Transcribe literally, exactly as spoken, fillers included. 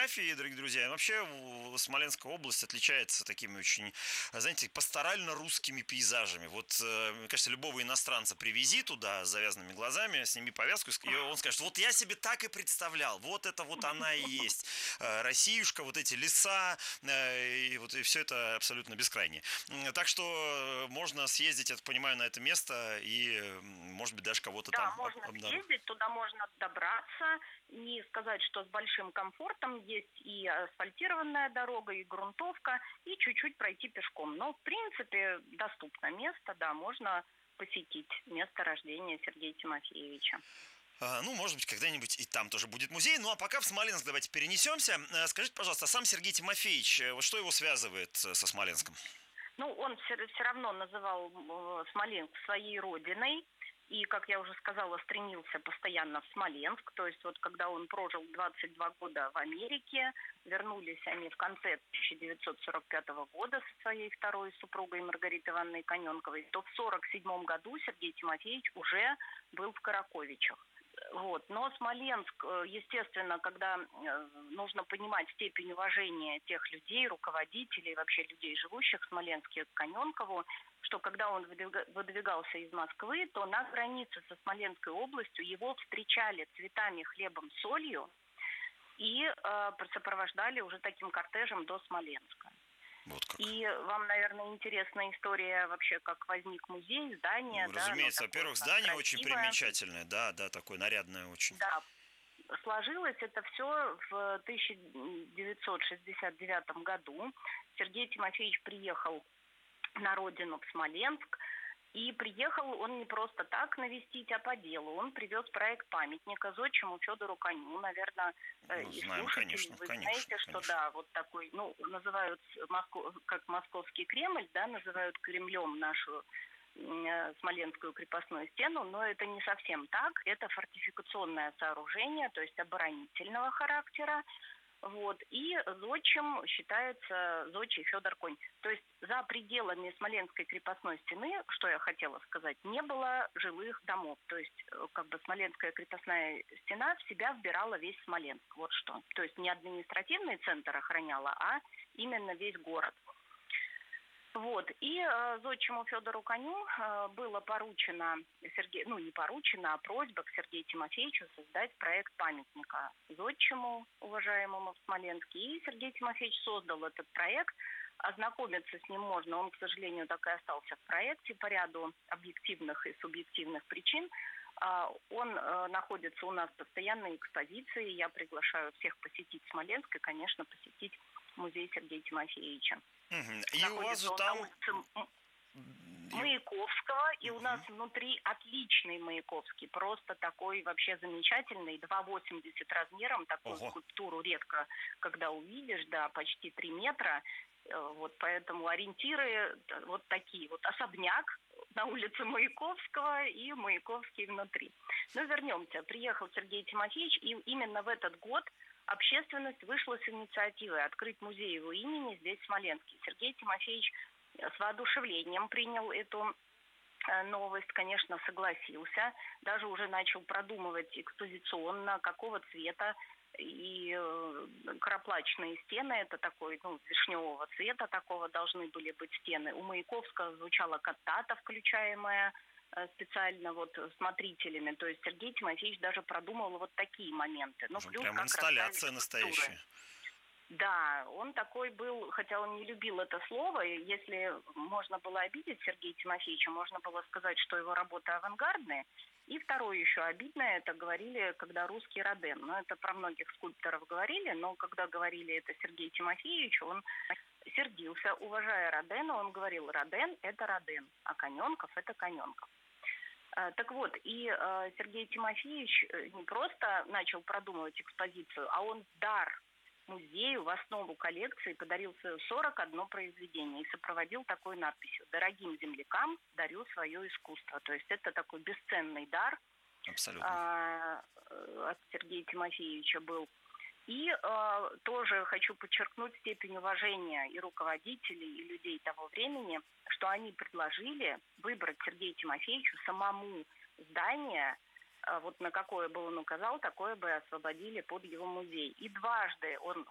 фотографии, дорогие друзья. И вообще в- Смоленская область отличается такими очень, знаете, пасторально-русскими пейзажами. Вот, э, мне кажется, любого иностранца привези туда с завязанными глазами, сними повязку, и ск- и он скажет: вот я себе так и представлял, вот это вот она и есть. Э, Россиюшка, вот эти леса, э, и вот и все это абсолютно бескрайнее. М, Так что э, можно съездить, я так понимаю, на это место и, э, может быть, даже кого-то Да, там об- можно обнаружить. съездить, туда можно добраться. Не сказать, что с большим комфортом. Есть и асфальтированная дорога, и грунтовка, и чуть-чуть пройти пешком. Но, в принципе, доступно место, да, можно посетить место рождения Сергея Тимофеевича. А, Ну, может быть, когда-нибудь и там тоже будет музей. Ну, а пока в Смоленск давайте перенесемся. Э, Скажите, пожалуйста, а сам Сергей Тимофеевич, э, вот что его связывает э, со Смоленском? Ну, он все, все равно называл э, Смоленск своей родиной. И, как я уже сказала, стремился постоянно в Смоленск. То есть вот когда он прожил двадцать два года в Америке, вернулись они в конце тысяча девятьсот сорок пятого года со своей второй супругой Маргаритой Ивановной Коненковой, то в сорок седьмом году Сергей Тимофеевич уже был в Караковичах. Вот. Но Смоленск, э, естественно, когда э, нужно понимать степень уважения тех людей, руководителей, вообще людей, живущих в Смоленске, к Коненкову, что когда он выдвига- выдвигался из Москвы, то на границе со Смоленской областью его встречали цветами, хлебом, солью и э, сопровождали уже таким кортежем до Смоленска. Вот как. И вам, наверное, интересна история вообще, как возник музей, здание, Ну, да, оно разумеется, такое во-первых, у нас здание очень красивое. примечательное, да, да, такое нарядное очень. Да, сложилось это все в тысяча девятьсот шестьдесят девятом году. Сергей Тимофеевич приехал на родину в Смоленск. И приехал он не просто так навестить, а по делу. Он привез проект памятника зодчему Федору Коню. Наверное, Ну, и знаем, слушатели, конечно, вы конечно, знаете, что конечно. да, вот такой, ну, называют Моско- как Московский Кремль, да, называют Кремлем нашу э, Смоленскую крепостную стену, но это не совсем так. Это фортификационное сооружение, то есть оборонительного характера. Вот. И зодчим считается зодчий Федор Конь. То есть за пределами Смоленской крепостной стены, что я хотела сказать, не было жилых домов. То есть э, как бы Смоленская крепостная стена в себя вбирала весь Смоленск. Вот что. То есть не административный центр охраняла, а именно весь город. Вот. И э, зодчему Федору Коню э, было поручено, Сергей, ну не поручено, а просьба к Сергею Тимофеевичу создать проект памятника зодчему, уважаемому в Смоленске. И Сергей Тимофеевич создал этот проект. Ознакомиться с ним можно, он, к сожалению, так и остался в проекте по ряду объективных и субъективных причин. А, Он э, находится у нас в постоянной экспозиции. Я приглашаю всех посетить Смоленск и, конечно, посетить музей Сергея Тимофеевича. Мгм. И у вас же Находится он на там... улице М- и- Маяковского, и у нас Мгм. внутри отличный Маяковский, просто такой вообще замечательный, два восемьдесят размером, такую Ого. скульптуру редко когда увидишь, да, почти три метра, Э, вот поэтому ориентиры э, вот такие, вот особняк на улице Маяковского и Маяковский внутри. Но вернемся, приехал Сергей Тимофеевич, и именно в этот год общественность вышла с инициативой открыть музей его имени здесь, в Смоленске. Сергей Тимофеевич с воодушевлением принял эту э, новость, конечно, согласился, даже уже начал продумывать экспозиционно, какого цвета и э, краплачные стены, это такой, ну, вишневого цвета такого должны были быть стены. У Маяковского звучала кантата, включаемая э, специально вот смотрителями. То есть Сергей Тимофеевич даже продумал вот такие моменты. Ну, Уже плюс прям как расставить инсталляция скульптуры. настоящая. Да, он такой был, хотя он не любил это слово, и если можно было обидеть Сергея Тимофеевича, можно было сказать, что его работы авангардные. И второе еще обидное, это говорили, когда русский Роден. Ну, это про многих скульпторов говорили, но когда говорили это Сергею Тимофеевичу, он сердился. Уважая Родена, он говорил: Роден – это Роден, а Коненков – это Коненков. Э, Так вот, и э, Сергей Тимофеевич э, не просто начал продумывать экспозицию, а он в дар музею в основу коллекции подарил свое сорок одно произведение и сопроводил такой надписью: «Дорогим землякам дарю свое искусство». То есть это такой бесценный дар Абсолютно. а, э, от Сергея Тимофеевича был. И э, тоже хочу подчеркнуть степень уважения и руководителей, и людей того времени, что они предложили выбрать Сергею Тимофеевичу самому здание, э, вот на какое бы он указал, такое бы освободили под его музей. И дважды он